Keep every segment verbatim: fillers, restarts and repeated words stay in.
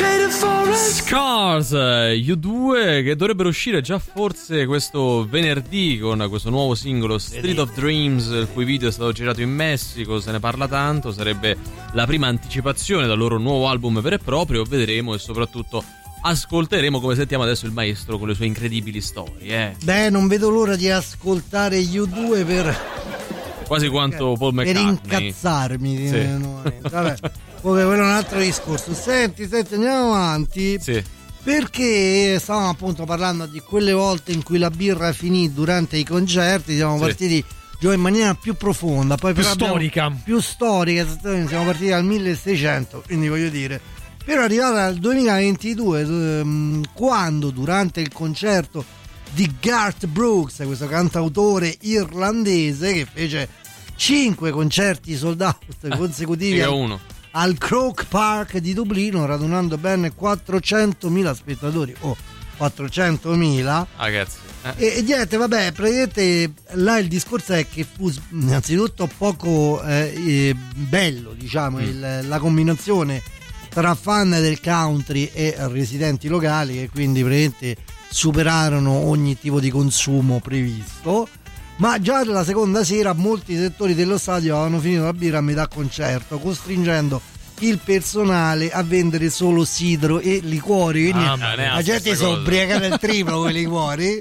Scars, U due, che dovrebbero uscire già forse questo venerdì con questo nuovo singolo Street of Dreams, il cui video è stato girato in Messico, se ne parla tanto, sarebbe la prima anticipazione dal loro nuovo album vero e proprio. Vedremo e soprattutto ascolteremo, come sentiamo adesso, il maestro con le sue incredibili storie. Eh. Beh, non vedo l'ora di ascoltare U due per... quasi quanto Paul McCartney. Per incazzarmi. Sì. Vabbè, quello è un altro discorso. Senti, senti, andiamo avanti. Sì. Perché stavamo appunto parlando di quelle volte in cui la birra finì durante i concerti. Siamo sì. partiti già in maniera più profonda, poi più però storica. Più storica, siamo partiti dal milleseicento, quindi voglio dire, per arrivare al duemilaventidue, quando durante il concerto di Garth Brooks, questo cantautore irlandese che fece cinque concerti sold out consecutivi eh, uno. al Croke Park di Dublino, radunando ben quattrocentomila spettatori. Oh, quattrocentomila ah, ragazzi. Eh. E, e niente, vabbè, praticamente là il discorso è che fu innanzitutto poco eh, eh, bello, diciamo, mm. il, la combinazione tra fan del country e residenti locali, che quindi praticamente superarono ogni tipo di consumo previsto. Ma già nella seconda sera molti settori dello stadio avevano finito la birra a metà concerto, costringendo il personale a vendere solo sidro e liquori. Quindi ah, la gente si è ubriacata il triplo con i liquori.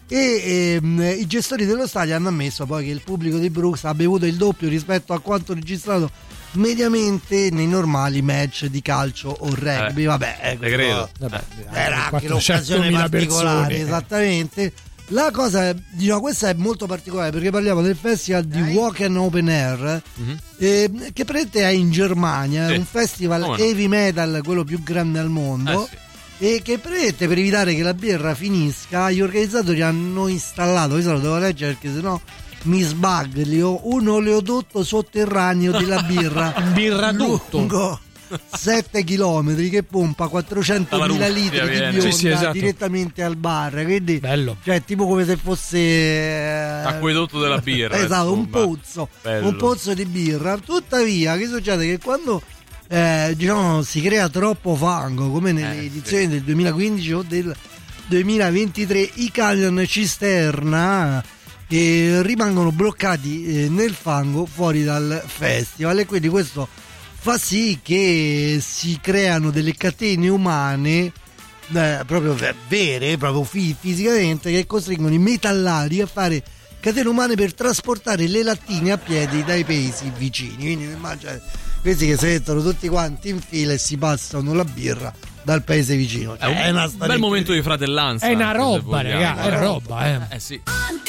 E ehm, i gestori dello stadio hanno ammesso poi che il pubblico di Brooks ha bevuto il doppio rispetto a quanto registrato mediamente nei normali match di calcio o rugby. Eh, vabbè, ecco, credo. Vabbè, era anche l'occasione particolare, persone. Esattamente. La cosa, diciamo, questa è molto particolare perché parliamo del festival di Wacken Open Air, mm-hmm. eh, che praticamente è in Germania, sì. È un festival oh, no. heavy metal, quello più grande al mondo, eh, sì. E che praticamente per evitare che la birra finisca gli organizzatori hanno installato, questo lo devo leggere perché sennò mi sbaglio, un oleodotto sotterraneo della birra birradotto lungo sette chilometri che pompa quattrocentomila litri di bionda sì, sì, esatto. direttamente al bar, quindi bello, cioè tipo come se fosse eh, acquedotto della birra, esatto, un pozzo bello. un pozzo di birra. Tuttavia che succede che quando eh, diciamo si crea troppo fango, come nelle eh, edizioni sì. del duemilaquindici o del duemilaventitré, i camion cisterna eh, rimangono bloccati eh, nel fango fuori dal festival, e quindi questo fa sì che si creano delle catene umane eh, proprio vere, proprio fisicamente, che costringono i metallari a fare catene umane per trasportare le lattine a piedi dai paesi vicini. Quindi immaginate questi che si mettono tutti quanti in fila e si passano la birra dal paese vicino. Cioè, è un, è una bel momento di fratellanza. È una roba, raga, è una roba, eh. Eh sì.